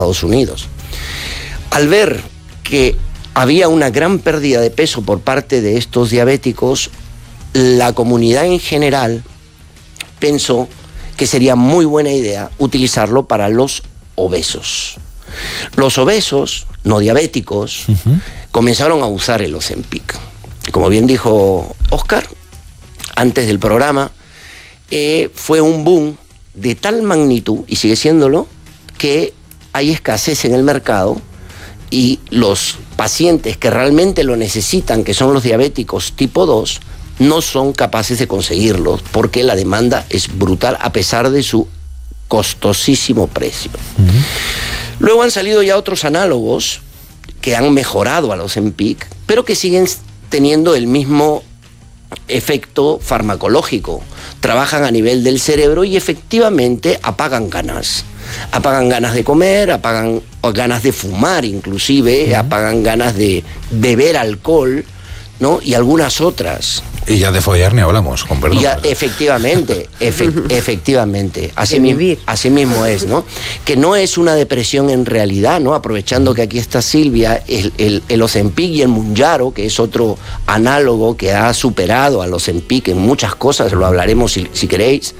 Estados Unidos. Al ver que había una gran pérdida de peso por parte de estos diabéticos, la comunidad en general pensó que sería muy buena idea utilizarlo para los obesos. Los obesos, no diabéticos, comenzaron a usar el Ozempic. Como bien dijo Oscar antes del programa, fue un boom de tal magnitud, y sigue siéndolo, que hay escasez en el mercado y los pacientes que realmente lo necesitan, que son los diabéticos tipo 2, no son capaces de conseguirlo porque la demanda es brutal a pesar de su costosísimo precio. Luego han salido ya otros análogos que han mejorado al Ozempic, pero que siguen teniendo el mismo efecto farmacológico. Trabajan a nivel del cerebro y efectivamente apagan ganas. Apagan ganas de comer, apagan ganas de fumar inclusive, apagan ganas de beber alcohol, ¿no? Y algunas otras. Y ya de follar ni hablamos, con perdón. Ya, efectivamente, efectivamente. Así mismo es, ¿no? Que no es una depresión en realidad, ¿no? Aprovechando que aquí está Silvia, el Ozempic y el Mounjaro, que es otro análogo que ha superado al Ozempic en muchas cosas, lo hablaremos si queréis,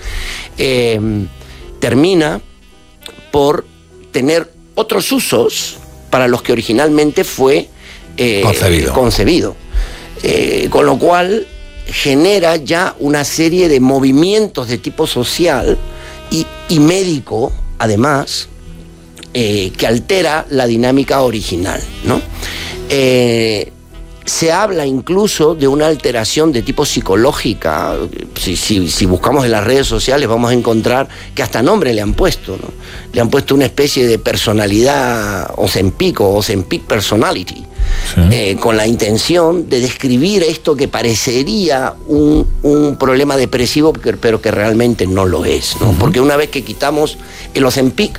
termina por tener otros usos para los que originalmente fue concebido. Con lo cual genera ya una serie de movimientos de tipo social y médico, además, que altera la dinámica original, ¿no? Se habla incluso de una alteración de tipo psicológica. Si buscamos en las redes sociales vamos a encontrar que hasta nombre le han puesto, ¿no? Le han puesto una especie de personalidad Ozempic o Ozempic personality. Sí. Con la intención de describir esto que parecería un problema depresivo, pero que realmente no lo es, ¿no? Porque una vez que quitamos el Ozempic,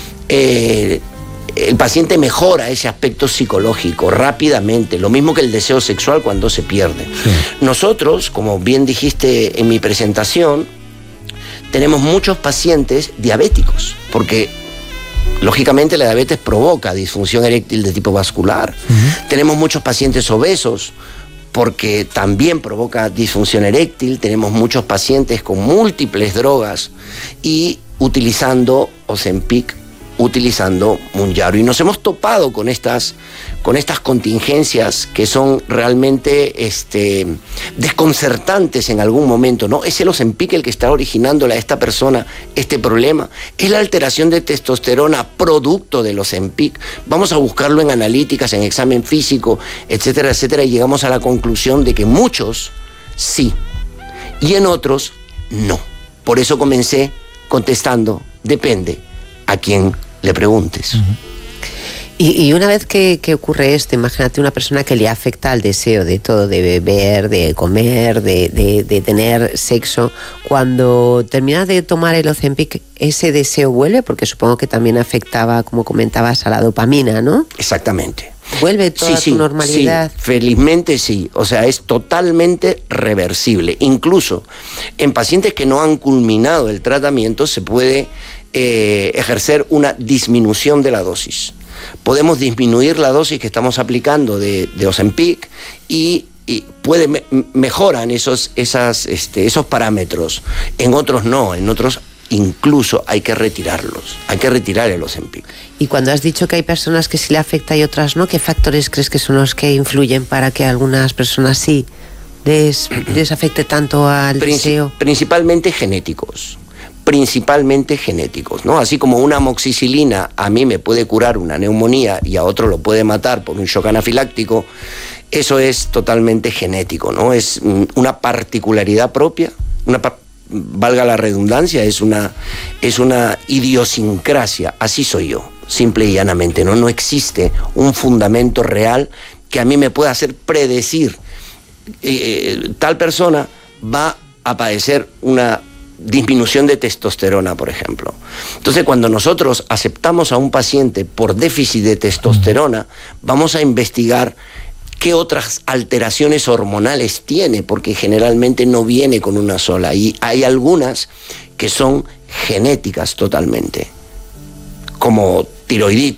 el paciente mejora ese aspecto psicológico rápidamente, lo mismo que el deseo sexual cuando se pierde. Sí. Nosotros, como bien dijiste en mi presentación, tenemos muchos pacientes diabéticos, porque lógicamente la diabetes provoca disfunción eréctil de tipo vascular. Tenemos muchos pacientes obesos porque también provoca disfunción eréctil. Tenemos muchos pacientes con múltiples drogas y utilizando Ozempic, utilizando Mounjaro. Y nos hemos topado con estas contingencias que son realmente desconcertantes en algún momento, ¿no? Es el Ozempic el que está originándole a esta persona este problema. Es la alteración de testosterona producto del Ozempic. Vamos a buscarlo en analíticas, en examen físico, etcétera, etcétera, y llegamos a la conclusión de que muchos sí, y en otros no. Por eso comencé contestando, depende a quién le preguntes. Y una vez que ocurre esto, imagínate una persona que le afecta al deseo de todo, de beber, de comer, de tener sexo. Cuando termina de tomar el Ozempic, ¿ese deseo vuelve? Porque supongo que también afectaba, como comentabas, a la dopamina, ¿no? Exactamente. ¿Vuelve toda su normalidad? Sí, felizmente sí. O sea, es totalmente reversible. Incluso en pacientes que no han culminado el tratamiento se puede ejercer una disminución de la dosis. Podemos disminuir la dosis que estamos aplicando de Ozempic y mejoran esos parámetros. En otros no, en otros incluso hay que retirarlos. Hay que retirar el Ozempic. Y cuando has dicho que hay personas que sí le afecta y otras no, ¿qué factores crees que son los que influyen para que a algunas personas sí les afecte tanto al deseo? Principalmente genéticos. ¿No? Así como una amoxicilina a mí me puede curar una neumonía y a otro lo puede matar por un shock anafiláctico, eso es totalmente genético, ¿no? Es una particularidad propia, valga la redundancia, es una idiosincrasia, así soy yo, simple y llanamente, ¿no? No existe un fundamento real que a mí me pueda hacer predecir tal persona va a padecer una disminución de testosterona, por ejemplo. Entonces, cuando nosotros aceptamos a un paciente por déficit de testosterona, vamos a investigar qué otras alteraciones hormonales tiene, porque generalmente no viene con una sola, y hay algunas que son genéticas totalmente, como tiroiditis